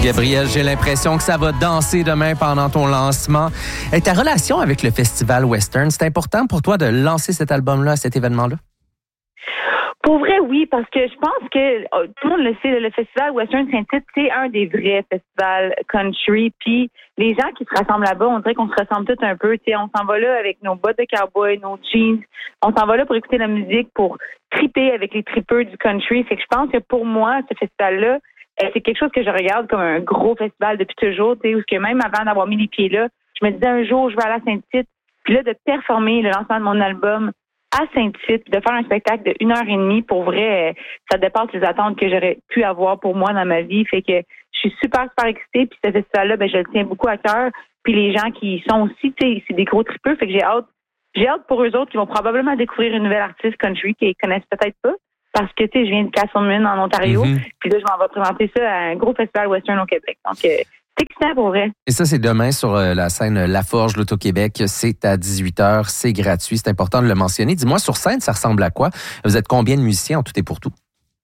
Gabriel, j'ai l'impression que ça va danser demain pendant ton lancement. Et ta relation avec le Festival Western, c'est important pour toi de lancer cet album-là, cet événement-là? Pour vrai, oui, parce que je pense que tout le monde le sait, le Festival Western Saint-Tite, c'est un des vrais festivals country. Puis les gens qui se rassemblent là-bas, on dirait qu'on se ressemble tous un peu. On s'en va là avec nos bottes de cowboy, nos jeans. On s'en va là pour écouter la musique, pour triper avec les tripeurs du country. Fait que je pense que pour moi, ce festival-là, c'est quelque chose que je regarde comme un gros festival depuis toujours. Où que même avant d'avoir mis les pieds là, je me disais un jour, je vais aller à Saint-Tite. Puis là, de performer le lancement de mon album à Saint-Tite, de faire un spectacle de 1h30, pour vrai, ça dépasse les attentes que j'aurais pu avoir pour moi dans ma vie. Fait que je suis super excitée. Puis ce festival-là, je le tiens beaucoup à cœur. Puis les gens qui y sont aussi, c'est des gros tripeux. Fait que j'ai hâte pour eux autres qui vont probablement découvrir une nouvelle artiste country qu'ils connaissent peut-être pas. Parce que, je viens de Castleman en Ontario. Puis là, je m'en vais présenter ça à un gros festival western au Québec. Donc, c'est excitant pour vrai. Et ça, c'est demain sur la scène La Forge, l'Auto-Québec. C'est à 18h. C'est gratuit. C'est important de le mentionner. Dis-moi, sur scène, ça ressemble à quoi? Vous êtes combien de musiciens en tout et pour tout?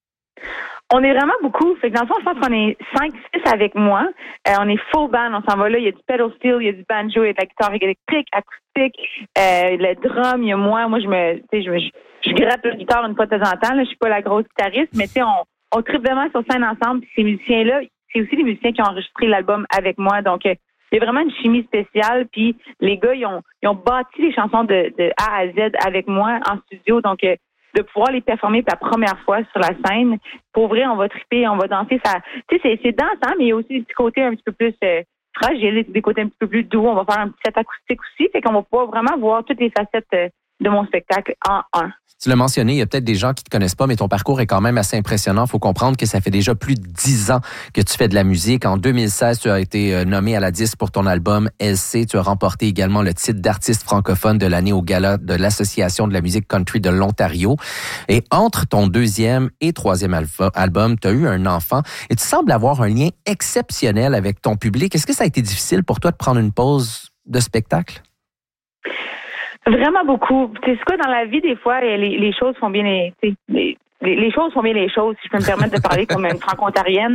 On est vraiment beaucoup. Fait que dans le fond, je pense qu'on est 5-6 avec moi. On est full band. On s'en va là. Il y a du pedal steel, il y a du banjo, il y a de la guitare électrique, acoustique, le drum, il y a moi. Moi, je gratte la guitare une fois de temps en temps. Là. Je suis pas la grosse guitariste, mais on tripe vraiment sur scène ensemble. Puis ces musiciens-là, c'est aussi les musiciens qui ont enregistré l'album avec moi. Donc, il y a vraiment une chimie spéciale. Puis les gars, ils ont bâti les chansons de A à Z avec moi en studio. Donc, de pouvoir les performer pour la première fois sur la scène. Pour vrai, on va triper, on va danser. Ça, c'est dansant, mais il y a aussi des petits côtés un petit peu plus fragiles, des côtés un petit peu plus doux. On va faire un petit set acoustique aussi. Fait qu'on va pouvoir vraiment voir toutes les facettes de mon spectacle en un. Tu l'as mentionné, il y a peut-être des gens qui te connaissent pas, mais ton parcours est quand même assez impressionnant. Il faut comprendre que ça fait déjà plus de 10 ans que tu fais de la musique. En 2016, tu as été nommé à la disque pour ton album LC. Tu as remporté également le titre d'artiste francophone de l'année au gala de l'Association de la musique country de l'Ontario. Et entre ton deuxième et troisième album, tu as eu un enfant et tu sembles avoir un lien exceptionnel avec ton public. Est-ce que ça a été difficile pour toi de prendre une pause de spectacle? Vraiment beaucoup. Tu sais quoi, dans la vie, des fois, les choses font bien les choses font bien les choses, si je peux me permettre de parler comme une franco-ontarienne.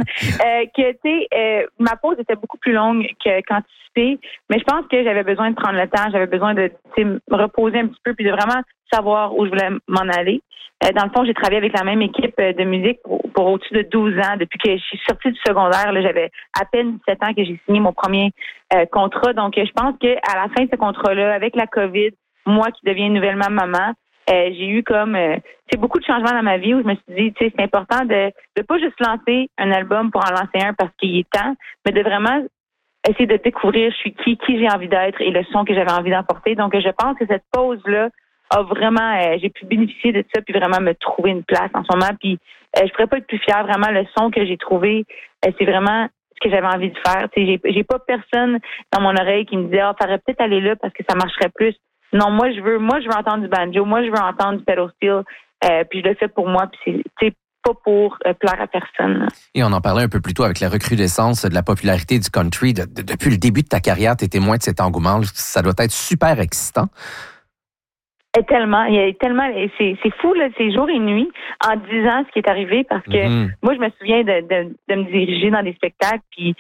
Ma pause était beaucoup plus longue qu'anticipée, mais je pense que j'avais besoin de prendre le temps, j'avais besoin de me reposer un petit peu puis de vraiment savoir où je voulais m'en aller. Dans le fond, j'ai travaillé avec la même équipe de musique pour au-dessus de 12 ans. Depuis que je suis sortie du secondaire, là, j'avais à peine 17 ans que j'ai signé mon premier contrat. Donc, je pense qu'à la fin de ce contrat-là, avec la COVID, moi qui deviens nouvellement maman, j'ai eu comme beaucoup de changements dans ma vie où je me suis dit, c'est important de pas juste lancer un album pour en lancer un parce qu'il est temps, mais de vraiment essayer de découvrir je suis qui j'ai envie d'être et le son que j'avais envie d'emporter. Donc, je pense que cette pause-là a vraiment, j'ai pu bénéficier de ça puis vraiment me trouver une place en ce moment. Puis, je pourrais pas être plus fière. Vraiment, le son que j'ai trouvé, c'est vraiment ce que j'avais envie de faire. J'ai pas personne dans mon oreille qui me disait, faudrait peut-être aller là parce que ça marcherait plus. Non, moi je veux entendre du banjo, moi je veux entendre du pedal steel, puis je le fais pour moi, puis c'est pas pour plaire à personne. Et on en parlait un peu plus tôt avec la recrudescence de la popularité du country. Depuis le début de ta carrière, tu es témoin de cet engouement. Ça doit être super excitant. Tellement, c'est fou là, c'est jour et nuit en 10 ans ce qui est arrivé parce que moi je me souviens de me diriger dans des spectacles, puis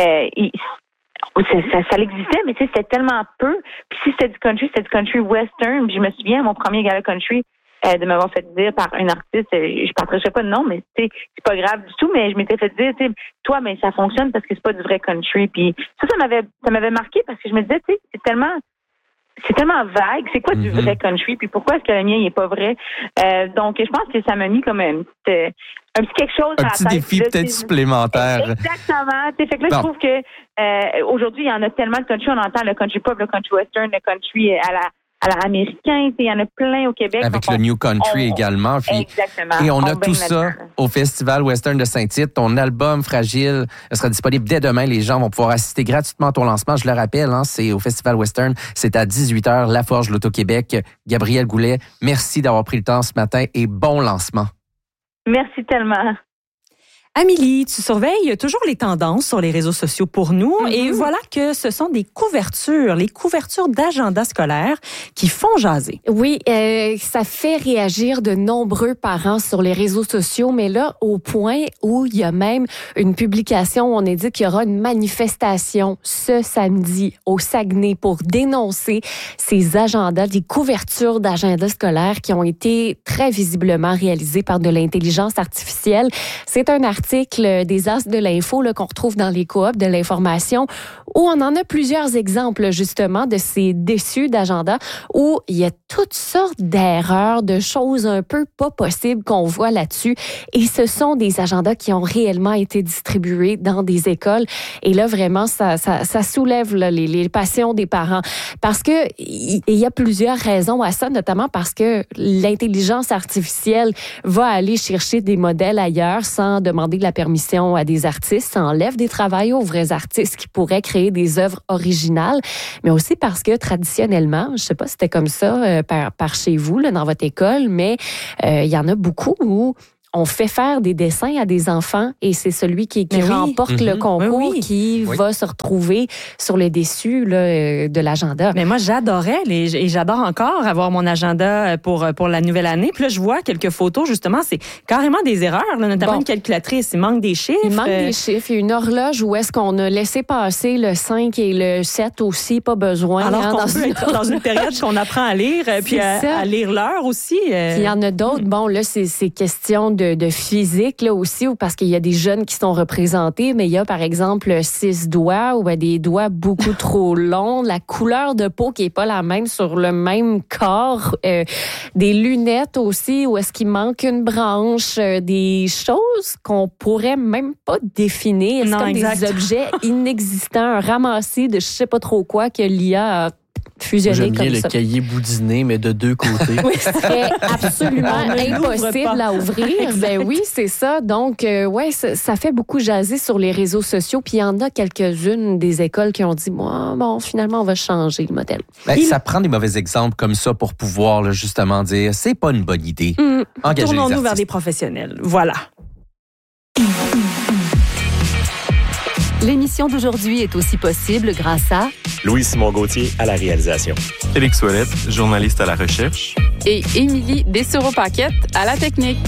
ça existait, mais c'était tellement peu. Puis si c'était du country western. Puis je me souviens à mon premier gala country de m'avoir fait dire par un artiste, je partageais pas de nom, mais c'est pas grave du tout, mais je m'étais fait dire, toi, mais ça fonctionne parce que c'est pas du vrai country. Puis ça m'avait marqué parce que je me disais, c'est tellement vague. C'est quoi du vrai country? Puis pourquoi est-ce que le mien il est pas vrai? Donc, je pense que ça m'a mis comme un petit quelque chose à la tête. Un petit défi là, peut-être supplémentaire. Exactement. Fait que là, je trouve que aujourd'hui, il y en a tellement de country. On entend le country pop, le country western, le country à l'américain. Il y en a plein au Québec. Avec le New Country également. Puis, exactement. Et on a tout ça au Festival Western de Saint-Tite. Ton album Fragile sera disponible dès demain. Les gens vont pouvoir assister gratuitement à ton lancement. Je le rappelle, c'est au Festival Western. C'est à 18h, La Forge, l'Auto-Québec. Gabriel Goulet, merci d'avoir pris le temps ce matin et bon lancement. Merci tellement. Amélie, tu surveilles toujours les tendances sur les réseaux sociaux pour nous et voilà que ce sont les couvertures d'agenda scolaire qui font jaser. Oui, ça fait réagir de nombreux parents sur les réseaux sociaux, mais là, au point où il y a même une publication où on est dit qu'il y aura une manifestation ce samedi au Saguenay pour dénoncer ces agendas, des couvertures d'agendas scolaires qui ont été très visiblement réalisées par de l'intelligence artificielle. C'est un article des As de l'info là, qu'on retrouve dans les coops de l'information où on en a plusieurs exemples justement de ces déçus d'agenda où il y a toutes sortes d'erreurs, de choses un peu pas possibles qu'on voit là-dessus et ce sont des agendas qui ont réellement été distribués dans des écoles et là vraiment ça soulève là, les passions des parents parce que il y a plusieurs raisons à ça, notamment parce que l'intelligence artificielle va aller chercher des modèles ailleurs sans demander de la permission à des artistes, ça enlève des travails aux vrais artistes qui pourraient créer des œuvres originales, mais aussi parce que traditionnellement, je sais pas si c'était comme ça par chez vous, là, dans votre école, mais il y en a beaucoup où on fait faire des dessins à des enfants et c'est celui qui remporte le concours qui va se retrouver sur le dessus là, de l'agenda. Mais moi, j'adorais et j'adore encore avoir mon agenda pour la nouvelle année. Puis là, je vois quelques photos, justement, c'est carrément des erreurs, là, notamment une calculatrice. Il manque des chiffres. Il manque des chiffres. Il y a une horloge où est-ce qu'on a laissé passer le 5 et le 7 aussi, pas besoin. Alors qu'on peut être dans une période qu'on apprend à lire, puis à lire l'heure aussi. Puis il y en a d'autres. Bon, là, c'est question de physique là aussi, ou parce qu'il y a des jeunes qui sont représentés, mais il y a par exemple 6 doigts ou des doigts beaucoup trop longs, la couleur de peau qui est pas la même sur le même corps, des lunettes aussi où est-ce qu'il manque une branche, des choses qu'on pourrait même pas définir. C'est comme des objets inexistants, un ramassis de je sais pas trop quoi que l'IA a fusionné. J'aime bien comme le ça. cahier boudiné, mais de deux côtés. Oui, ce serait absolument impossible à ouvrir. Ben oui, c'est ça. Donc, ouais, ça fait beaucoup jaser sur les réseaux sociaux. Puis il y en a quelques-unes des écoles qui ont dit, bon, finalement, on va changer le modèle. Ben, ça prend des mauvais exemples comme ça pour pouvoir là, justement dire, c'est pas une bonne idée. Engager les Tournons-nous vers artistes. des professionnels. Voilà. L'émission d'aujourd'hui est aussi possible grâce à Louis-Simon Gauthier à la réalisation. Félix Ouellette, journaliste à la recherche. Et Émilie Dessureau-Paquette à la technique.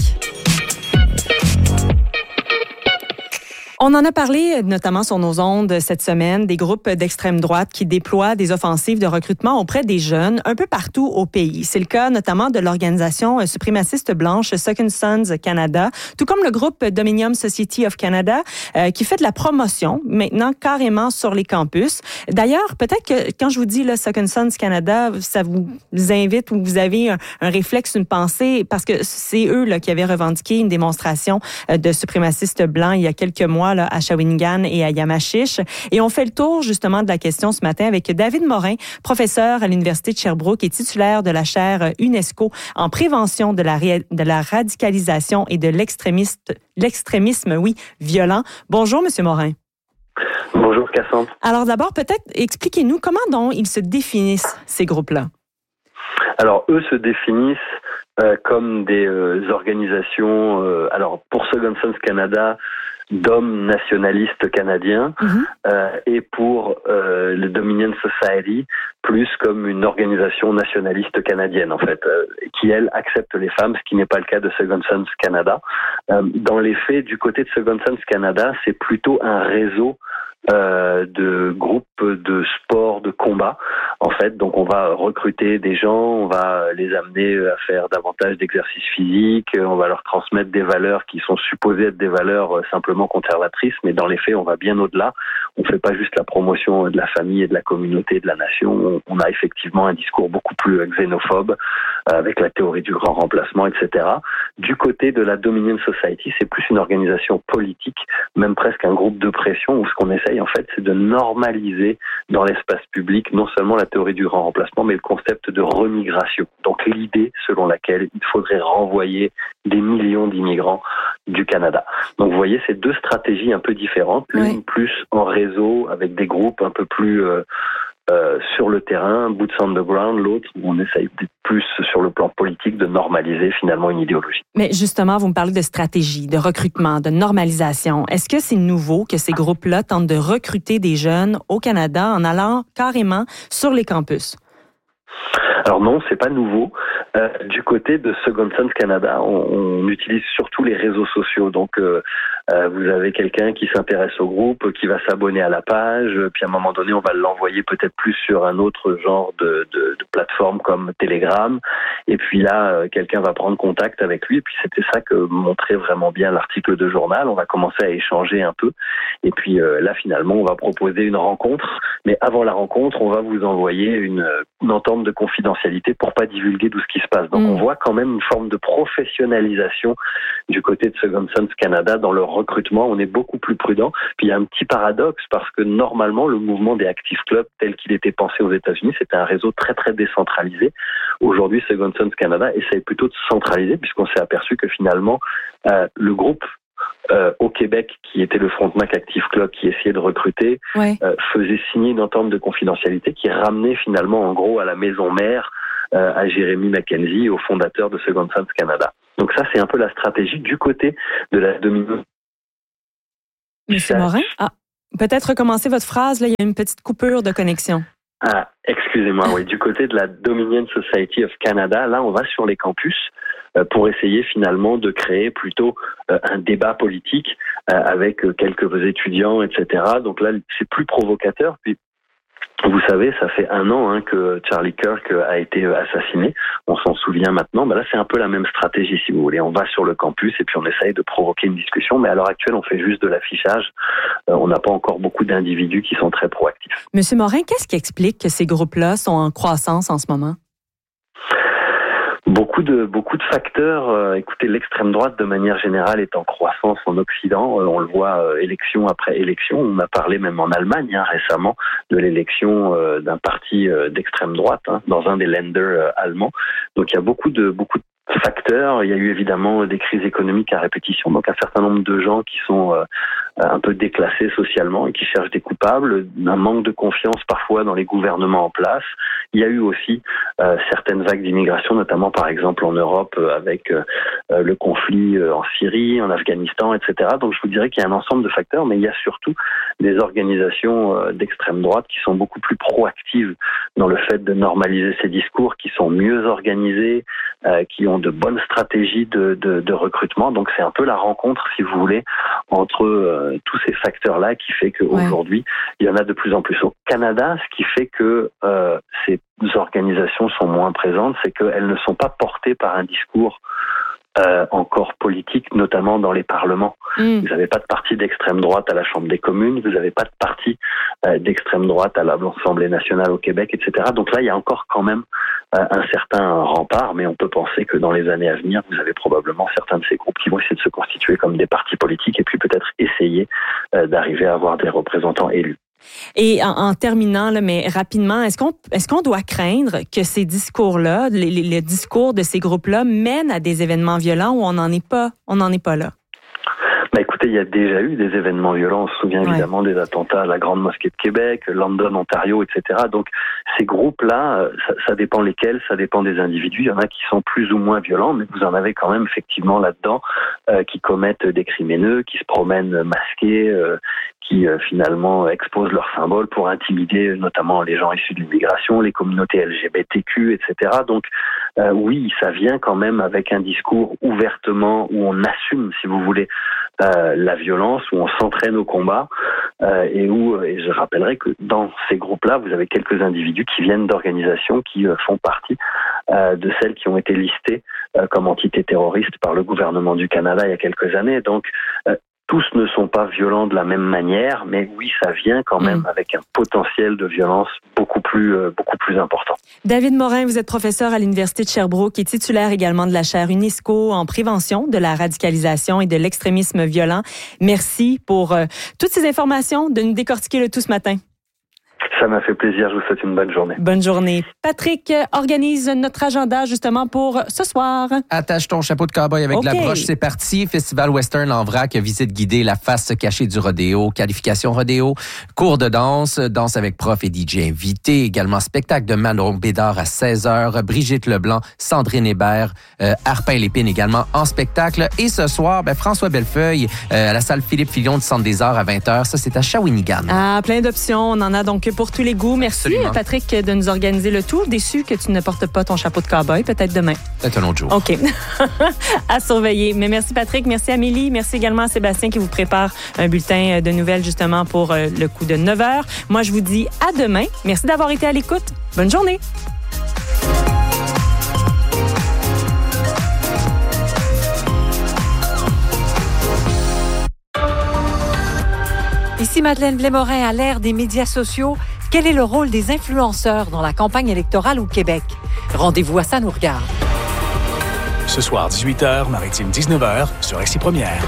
On en a parlé notamment sur nos ondes cette semaine, des groupes d'extrême droite qui déploient des offensives de recrutement auprès des jeunes un peu partout au pays. C'est le cas notamment de l'organisation suprémaciste blanche Second Sons Canada, tout comme le groupe Dominion Society of Canada qui fait de la promotion maintenant carrément sur les campus. D'ailleurs, peut-être que quand je vous dis là, Second Sons Canada, ça vous invite ou vous avez un réflexe, une pensée, parce que c'est eux là, qui avaient revendiqué une démonstration de suprémacistes blancs il y a quelques mois là, à Shawinigan et à Yamachiche. Et on fait le tour justement de la question ce matin avec David Morin, professeur à l'Université de Sherbrooke et titulaire de la chaire UNESCO en prévention de la radicalisation et de l'extrémisme violent. Bonjour, Monsieur Morin. Bonjour, Cassandre. Alors d'abord, peut-être expliquez-nous comment donc ils se définissent, ces groupes-là. Alors, eux se définissent comme des organisations, alors pour Second Sons Canada, d'hommes nationalistes canadiens, et pour le Dominion Society, plus comme une organisation nationaliste canadienne, en fait, qui, elle, accepte les femmes, ce qui n'est pas le cas de Second Sons Canada. Dans les faits, du côté de Second Sons Canada, c'est plutôt un réseau de groupes de sport, de combat, en fait. Donc on va recruter des gens, on va les amener à faire davantage d'exercices physiques, on va leur transmettre des valeurs qui sont supposées être des valeurs simplement conservatrices, mais dans les faits on va bien au-delà. On fait pas juste la promotion de la famille et de la communauté, de la nation. On a effectivement un discours beaucoup plus xénophobe, avec la théorie du grand remplacement, etc. Du côté de la Dominion Society, c'est plus une organisation politique, même presque un groupe de pression, où ce qu'on essaye en fait, c'est de normaliser dans l'espace public non seulement la théorie du grand remplacement, mais le concept de remigration. Donc l'idée selon laquelle il faudrait renvoyer des millions d'immigrants du Canada. Donc vous voyez, c'est deux stratégies un peu différentes, l'une plus en réseau avec des groupes un peu plus sur le terrain, boots on the ground, l'autre où on essaye d'être plus sur le plan politique de normaliser finalement une idéologie. Mais justement, vous me parlez de stratégie, de recrutement, de normalisation. Est-ce que c'est nouveau que ces groupes-là tentent de recruter des jeunes au Canada en allant carrément sur les campus? Alors non, c'est pas nouveau. Du côté de Second Sons Canada, on utilise surtout les réseaux sociaux. Donc, vous avez quelqu'un qui s'intéresse au groupe, qui va s'abonner à la page, puis à un moment donné, on va l'envoyer peut-être plus sur un autre genre de plateforme comme Telegram. Et puis là, quelqu'un va prendre contact avec lui. Et puis c'était ça que montrait vraiment bien l'article de journal. On va commencer à échanger un peu. Et puis là, finalement, on va proposer une rencontre. Mais avant la rencontre, on va vous envoyer une entente de confidentialité pour pas divulguer tout ce qui se passe. Donc on voit quand même une forme de professionnalisation du côté de Second Sons Canada dans leur recrutement. On est beaucoup plus prudent. Puis il y a un petit paradoxe parce que normalement le mouvement des Active Clubs tel qu'il était pensé aux États-Unis, c'était un réseau très très décentralisé. Aujourd'hui, Second Sons Canada essaye plutôt de se centraliser puisqu'on s'est aperçu que finalement le groupe au Québec, qui était le Frontenac Active Club, qui essayait de recruter, faisait signer une entente de confidentialité qui ramenait finalement en gros à la maison mère, à Jérémy Mackenzie, au fondateur de Second Sons Canada. Donc ça, c'est un peu la stratégie du côté de la domination. Monsieur Morin, peut-être recommencer votre phrase, là, il y a une petite coupure de connexion. Excusez-moi, oui. Du côté de la Dominion Society of Canada, là, on va sur les campus pour essayer finalement de créer plutôt un débat politique avec quelques étudiants, etc. Donc là, c'est plus provocateur. Puis, vous savez, ça fait 1 an que Charlie Kirk a été assassiné. On s'en souvient maintenant. Là, c'est un peu la même stratégie, si vous voulez. On va sur le campus et puis on essaye de provoquer une discussion. Mais à l'heure actuelle, on fait juste de l'affichage. On n'a pas encore beaucoup d'individus qui sont très proactifs. Monsieur Morin, qu'est-ce qui explique que ces groupes-là sont en croissance en ce moment? Beaucoup de facteurs. Écoutez, l'extrême droite, de manière générale, est en croissance en Occident. On le voit élection après élection. On a parlé même en Allemagne récemment de l'élection d'un parti d'extrême droite dans un des Länder allemands. Donc il y a beaucoup de facteurs. Il y a eu évidemment des crises économiques à répétition. Donc un certain nombre de gens qui sont un peu déclassés socialement et qui cherchent des coupables, un manque de confiance parfois dans les gouvernements en place. Il y a eu aussi certaines vagues d'immigration, notamment par exemple en Europe avec le conflit en Syrie, en Afghanistan, etc. Donc je vous dirais qu'il y a un ensemble de facteurs, mais il y a surtout des organisations d'extrême droite qui sont beaucoup plus proactives dans le fait de normaliser ces discours, qui sont mieux organisés, qui ont de bonnes stratégies de recrutement. Donc c'est un peu la rencontre, si vous voulez, entre tous ces facteurs-là qui fait qu'aujourd'hui, il y en a de plus en plus au Canada. Ce qui fait que ces organisations sont moins présentes, c'est qu'elles ne sont pas portées par un discours encore politique, notamment dans les parlements. Vous n'avez pas de parti d'extrême droite à la Chambre des communes, vous n'avez pas de parti d'extrême droite à l'Assemblée nationale au Québec, etc. Donc là, il y a encore quand même un certain rempart, mais on peut penser que dans les années à venir, vous avez probablement certains de ces groupes qui vont essayer de se constituer comme des partis politiques et puis peut-être essayer d'arriver à avoir des représentants élus. Et en terminant, là, mais rapidement, est-ce qu'on doit craindre que ces discours-là, les discours de ces groupes-là mènent à des événements violents ou on n'en est pas là? Écoutez, il y a déjà eu des événements violents. On se souvient évidemment des attentats à la Grande Mosquée de Québec, London, Ontario, etc. Donc, ces groupes-là, ça dépend lesquels, ça dépend des individus. Il y en a qui sont plus ou moins violents, mais vous en avez quand même effectivement là-dedans qui commettent des crimes haineux, qui se promènent masqués, qui finalement exposent leurs symboles pour intimider notamment les gens issus de l'immigration, les communautés LGBTQ, etc. Donc oui, ça vient quand même avec un discours ouvertement où on assume, si vous voulez, la violence, où on s'entraîne au combat et je rappellerai que dans ces groupes-là, vous avez quelques individus qui viennent d'organisations qui font partie de celles qui ont été listées comme entités terroristes par le gouvernement du Canada il y a quelques années. Donc tous ne sont pas violents de la même manière, mais oui, ça vient quand même avec un potentiel de violence beaucoup plus important. David Morin, vous êtes professeur à l'Université de Sherbrooke et titulaire également de la chaire UNESCO en prévention de la radicalisation et de l'extrémisme violent. Merci pour toutes ces informations, de nous décortiquer le tout ce matin. Ça m'a fait plaisir. Je vous souhaite une bonne journée. Bonne journée. Patrick organise notre agenda justement pour ce soir. Attache ton chapeau de cowboy avec de la broche, c'est parti. Festival Western en vrac, visite guidée, la face cachée du rodéo, qualification rodéo, cours de danse, danse avec prof et DJ invité, également spectacle de Manon Bédard à 16h, Brigitte Leblanc, Sandrine Hébert, Arpin Lépine également en spectacle. Et ce soir, François Bellefeuille à la salle Philippe Fillon du Centre des Arts à 20h. Ça, c'est à Shawinigan. Ah, plein d'options. On en a donc pour tous les goûts. Merci, absolument, Patrick, de nous organiser le tour. Déçu que tu ne portes pas ton chapeau de cowboy. Peut-être demain. Peut-être un autre jour. OK. À surveiller. Mais merci, Patrick. Merci, Amélie. Merci également à Sébastien qui vous prépare un bulletin de nouvelles justement pour le coup de 9h. Moi, je vous dis à demain. Merci d'avoir été à l'écoute. Bonne journée. Ici Madeleine Blais-Morin à l'ère des médias sociaux. Quel est le rôle des influenceurs dans la campagne électorale au Québec? Rendez-vous à Ça nous regarde. Ce soir, 18h, Maritime 19h, sur RCI Première.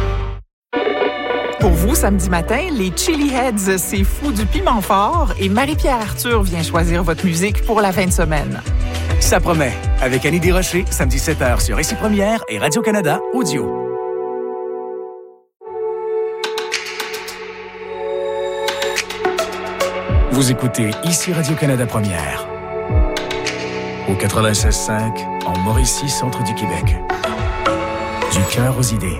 Pour vous, samedi matin, les Chili Heads, c'est fou du piment fort et Marie-Pierre Arthur vient choisir votre musique pour la fin de semaine. Ça promet. Avec Annie Desrochers, samedi 7h sur RCI Première et Radio-Canada Audio. Vous écoutez ici Radio-Canada Première. Au 96.5, en Mauricie, centre du Québec. Du cœur aux idées.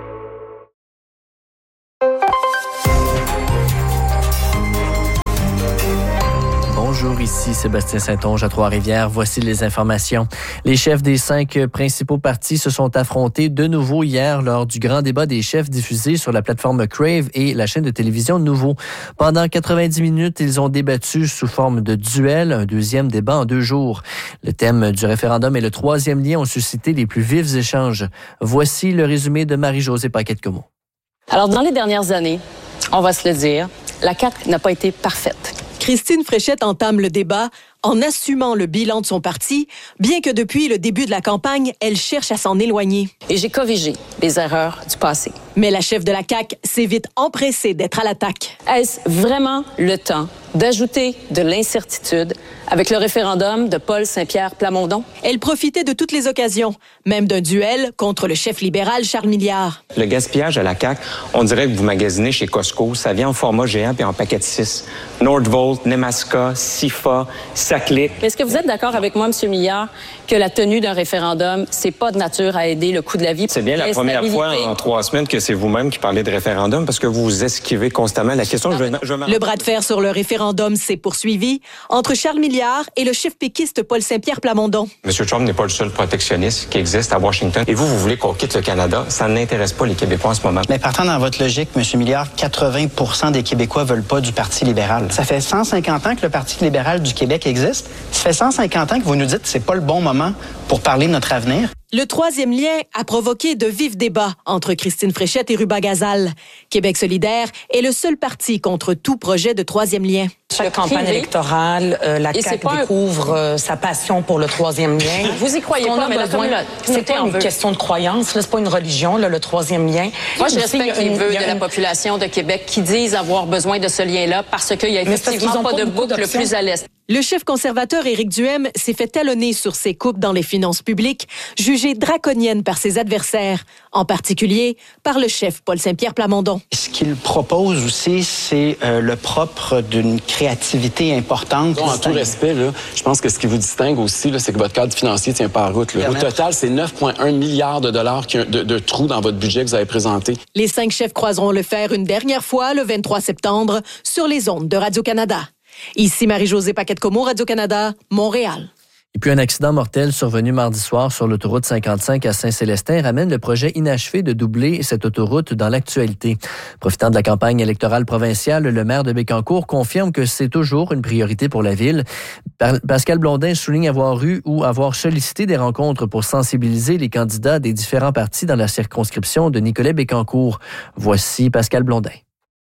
Bonjour, ici Sébastien Saint-Onge à Trois-Rivières. Voici les informations. Les chefs des 5 principaux partis se sont affrontés de nouveau hier lors du grand débat des chefs diffusé sur la plateforme Crave et la chaîne de télévision Nouveau. Pendant 90 minutes, ils ont débattu sous forme de duel, un deuxième débat en 2 jours. Le thème du référendum et le troisième lien ont suscité les plus vifs échanges. Voici le résumé de Marie-Josée Paquette-Comeau. Alors, dans les dernières années, on va se le dire, la CAQ n'a pas été parfaite. Christine Fréchette entame le débat en assumant le bilan de son parti, bien que depuis le début de la campagne, elle cherche à s'en éloigner. Et j'ai corrigé les erreurs du passé. Mais la chef de la CAQ s'est vite empressée d'être à l'attaque. Est-ce vraiment le temps d'ajouter de l'incertitude avec le référendum de Paul Saint-Pierre Plamondon? Elle profitait de toutes les occasions, même d'un duel contre le chef libéral Charles Milliard. Le gaspillage à la CAQ, on dirait que vous magasinez chez Costco. Ça vient en format géant puis en paquet de 6. Nordvolt, Nemaska, Sifa, Saclic. Est-ce que vous êtes d'accord avec moi, M. Milliard, que la tenue d'un référendum, c'est pas de nature à aider le coût de la vie? C'est bien la première fois en 3 semaines que c'est vous-même qui parlez de référendum parce que vous esquivez constamment la question. Le bras de fer sur le référendum s'est poursuivi entre Charles Milliard et le chef péquiste Paul Saint-Pierre Plamondon. M. Trump n'est pas le seul protectionniste qui existe à Washington. Et vous voulez qu'on quitte le Canada. Ça n'intéresse pas les Québécois en ce moment. Mais partant dans votre logique, M. Milliard, 80% des Québécois veulent pas du Parti libéral. Ça fait 150 ans que le Parti libéral du Québec existe. Ça fait 150 ans que vous nous dites que c'est pas le bon moment pour parler de notre avenir. Le troisième lien a provoqué de vifs débats entre Christine Fréchette et Ruba Gazal. Québec solidaire est le seul parti contre tout projet de troisième lien. Chaque campagne électorale, la CAQ découvre sa passion pour le troisième lien. Vous y croyez pas, mais c'est pas une question de croyance, c'est pas une religion, le troisième lien. Moi, je respecte les vœux de la population de Québec qui disent avoir besoin de ce lien-là parce qu'il y a effectivement pas de boucle plus à l'est. Le chef conservateur Éric Duhaime s'est fait talonner sur ses coupes dans les finances publiques, jugées draconiennes par ses adversaires, en particulier par le chef Paul Saint-Pierre Plamondon. Ce qu'il propose aussi, c'est le propre d'une créativité importante. En tout respect, là, je pense que ce qui vous distingue aussi, là, c'est que votre cadre financier tient pas en route. Là. Au total, c'est 9,1 milliards de dollars de trous dans votre budget que vous avez présenté. Les 5 chefs croiseront le fer une dernière fois le 23 septembre sur les ondes de Radio-Canada. Ici Marie-Josée Paquette-Comeau, Radio-Canada, Montréal. Et puis un accident mortel survenu mardi soir sur l'autoroute 55 à Saint-Célestin ramène le projet inachevé de doubler cette autoroute dans l'actualité. Profitant de la campagne électorale provinciale, le maire de Bécancour confirme que c'est toujours une priorité pour la ville. Pascal Blondin souligne avoir eu ou avoir sollicité des rencontres pour sensibiliser les candidats des différents partis dans la circonscription de Nicolet-Bécancour. Voici Pascal Blondin.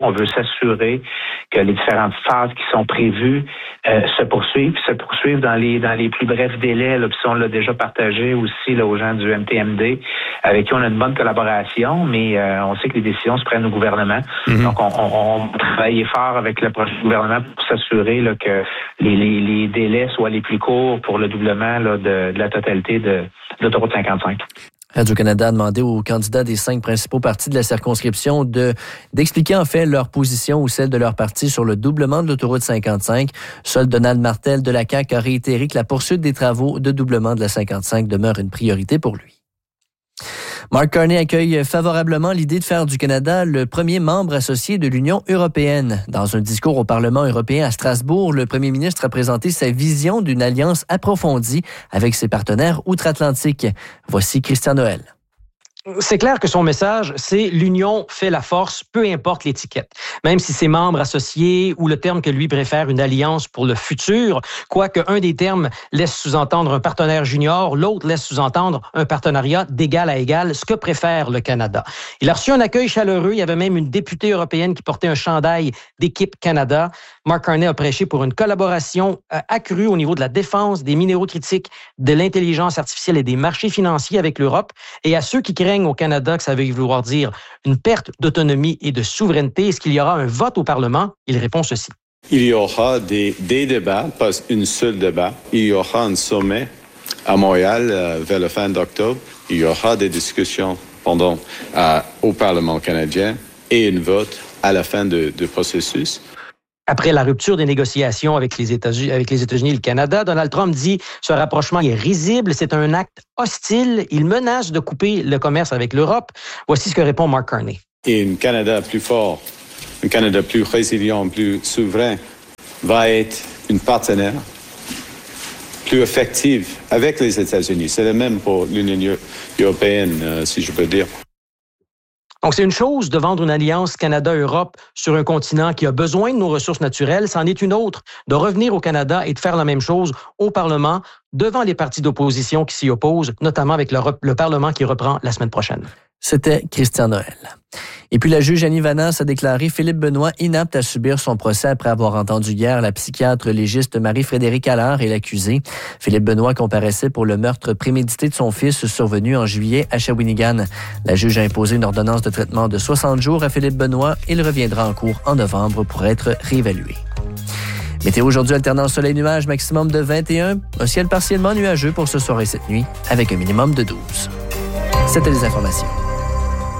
On veut s'assurer que les différentes phases qui sont prévues se poursuivent dans les plus brefs délais. Là, puis on l'a déjà partagé aussi là, aux gens du MTMD, avec qui on a une bonne collaboration, mais on sait que les décisions se prennent au gouvernement. Mm-hmm. Donc, on travaille fort avec le prochain gouvernement pour s'assurer là, que les délais soient les plus courts pour le doublement là, de la totalité de l'autoroute 55. Radio-Canada a demandé aux candidats des 5 principaux partis de la circonscription d'expliquer en fait leur position ou celle de leur parti sur le doublement de l'autoroute 55. Seul Donald Martel de la CAQ a réitéré que la poursuite des travaux de doublement de la 55 demeure une priorité pour lui. Mark Carney accueille favorablement l'idée de faire du Canada le premier membre associé de l'Union européenne. Dans un discours au Parlement européen à Strasbourg, le premier ministre a présenté sa vision d'une alliance approfondie avec ses partenaires outre-Atlantique. Voici Christian Noël. C'est clair que son message, c'est l'union fait la force, peu importe l'étiquette. Même si c'est membre associé ou le terme que lui préfère, une alliance pour le futur, quoique un des termes laisse sous-entendre un partenaire junior, l'autre laisse sous-entendre un partenariat d'égal à égal, ce que préfère le Canada. Il a reçu un accueil chaleureux. Il y avait même une députée européenne qui portait un chandail d'équipe Canada. Mark Carney a prêché pour une collaboration accrue au niveau de la défense, des minéraux critiques, de l'intelligence artificielle et des marchés financiers avec l'Europe. Et à ceux qui craignent au Canada que ça veuille vouloir dire une perte d'autonomie et de souveraineté, est-ce qu'il y aura un vote au Parlement? Il répond ceci. Il y aura des débats, pas un seul débat. Il y aura un sommet à Montréal vers la fin d'octobre. Il y aura des discussions au Parlement canadien et un vote à la fin du processus. Après la rupture des négociations avec les États-Unis et le Canada, Donald Trump dit « Ce rapprochement est risible, c'est un acte hostile, il menace de couper le commerce avec l'Europe. » Voici ce que répond Mark Carney. Et un Canada plus fort, un Canada plus résilient, plus souverain, va être un partenaire plus effectif avec les États-Unis. C'est le même pour l'Union européenne, si je peux dire. Donc, c'est une chose de vendre une alliance Canada-Europe sur un continent qui a besoin de nos ressources naturelles. C'en est une autre de revenir au Canada et de faire la même chose au Parlement devant les partis d'opposition qui s'y opposent, notamment avec le Parlement qui reprend la semaine prochaine. C'était Christian Noël. Et puis la juge Annie Vanasse a déclaré Philippe Benoît inapte à subir son procès après avoir entendu hier la psychiatre légiste Marie-Frédérique Allard et l'accusé. Philippe Benoît comparaissait pour le meurtre prémédité de son fils survenu en juillet à Shawinigan. La juge a imposé une ordonnance de traitement de 60 jours à Philippe Benoît. Il reviendra en cours en novembre pour être réévalué. Météo aujourd'hui, alternant soleil-nuage, maximum de 21. Un ciel partiellement nuageux pour ce soir et cette nuit, avec un minimum de 12. C'était les informations.